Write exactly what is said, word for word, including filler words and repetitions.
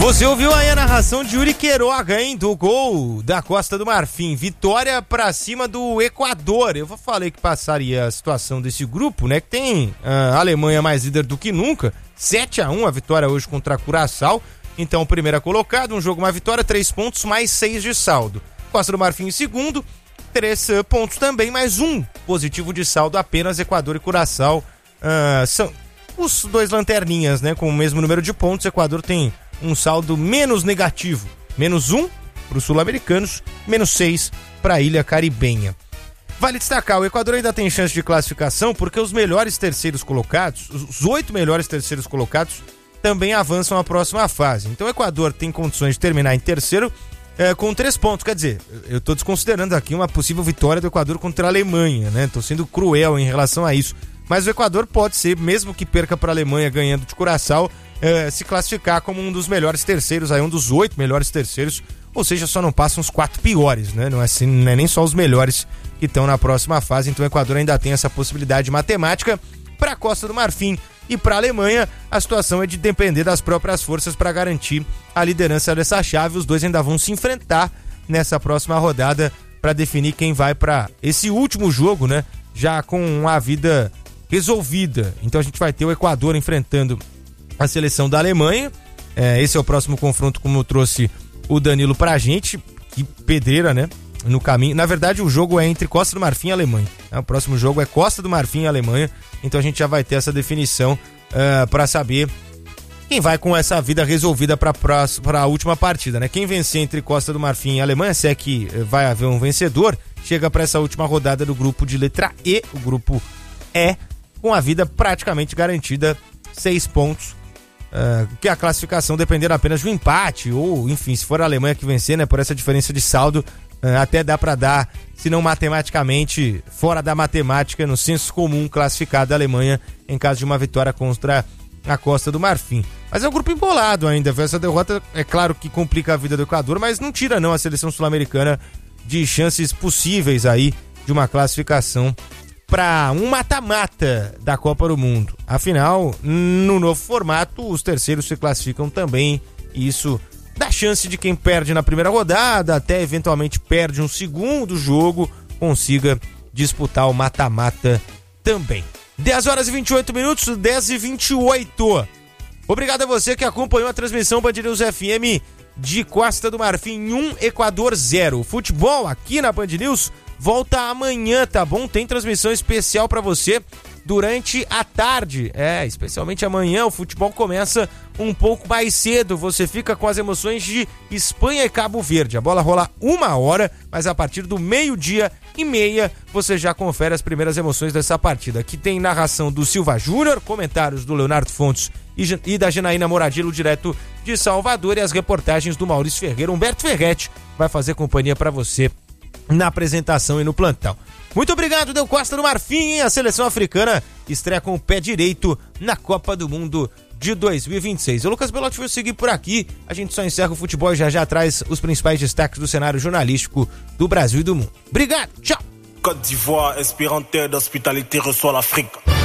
Você ouviu aí a narração de Yuri Queiroga, hein, do gol da Costa do Marfim. Vitória pra cima do Equador. Eu falei que passaria a situação desse grupo, né, que tem a Alemanha mais líder do que nunca. sete a um a vitória hoje contra a Curaçao. Então, primeira colocada, um jogo, uma vitória, três pontos, mais seis de saldo. Costa do Marfim em segundo, três uh, pontos também, mais um positivo de saldo apenas. Equador e Curaçao uh, são os dois lanterninhas, né, com o mesmo número de pontos. Equador tem um saldo menos negativo, menos um para os sul-americanos, menos seis para a Ilha Caribenha. Vale destacar, o Equador ainda tem chance de classificação porque os melhores terceiros colocados, os oito melhores terceiros colocados, também avançam à próxima fase. Então o Equador tem condições de terminar em terceiro é, com três pontos. Quer dizer, eu estou desconsiderando aqui uma possível vitória do Equador contra a Alemanha, né? Estou sendo cruel em relação a isso. Mas o Equador pode ser, mesmo que perca para a Alemanha ganhando de Curaçao, é, se classificar como um dos melhores terceiros, aí um dos oito melhores terceiros, ou seja, só não passam os quatro piores, né? Não é, assim, não é nem só os melhores que estão na próxima fase. Então o Equador ainda tem essa possibilidade matemática. Para a Costa do Marfim e para a Alemanha, a situação é de depender das próprias forças para garantir a liderança dessa chave. Os dois ainda vão se enfrentar nessa próxima rodada para definir quem vai para esse último jogo, né? Já com a vida resolvida. Então a gente vai ter o Equador enfrentando a seleção da Alemanha. É, esse é o próximo confronto, como eu trouxe o Danilo pra gente. Que pedreira, né? No caminho. Na verdade, o jogo é entre Costa do Marfim e Alemanha. O próximo jogo é Costa do Marfim e Alemanha. Então a gente já vai ter essa definição uh, para saber quem vai com essa vida resolvida para a última partida, né? Quem vencer entre Costa do Marfim e Alemanha, se é que vai haver um vencedor, chega para essa última rodada do grupo de letra E, o grupo E, com a vida praticamente garantida, seis pontos. Uh, que a classificação depender apenas de um empate, ou enfim, se for a Alemanha que vencer, né, por essa diferença de saldo, uh, até dá para dar, se não matematicamente, fora da matemática, no senso comum, classificada a Alemanha em caso de uma vitória contra a Costa do Marfim. Mas é um grupo embolado ainda, essa derrota é claro que complica a vida do Equador, mas não tira não a seleção sul-americana de chances possíveis aí de uma classificação para um mata-mata da Copa do Mundo. Afinal, no novo formato, os terceiros se classificam também, e isso dá chance de quem perde na primeira rodada, até eventualmente perde um segundo jogo, consiga disputar o mata-mata também. dez horas e vinte e oito minutos, dez e vinte e oito. Obrigado a você que acompanhou a transmissão Band News F M de Costa do Marfim um, Equador zero. Futebol aqui na Band News volta amanhã, tá bom? Tem transmissão especial pra você durante a tarde. É, especialmente amanhã o futebol começa um pouco mais cedo. Você fica com as emoções de Espanha e Cabo Verde. A bola rola uma hora, mas a partir do meio-dia e meia você já confere as primeiras emoções dessa partida. Aqui tem narração do Silva Júnior, comentários do Leonardo Fontes e da Janaína Moradilo, direto de Salvador, e as reportagens do Maurício Ferreira. Humberto Ferretti vai fazer companhia pra você na apresentação e no plantão. Muito obrigado, Del Costa do Marfim, hein? A seleção africana estreia com o pé direito na Copa do Mundo de dois mil e vinte e seis. O Lucas Belotti vai seguir por aqui, a gente só encerra o futebol e já já traz os principais destaques do cenário jornalístico do Brasil e do mundo. Obrigado, tchau! Côte d'Ivoire, inspirante d'hospitalité reçoit l'Afrique.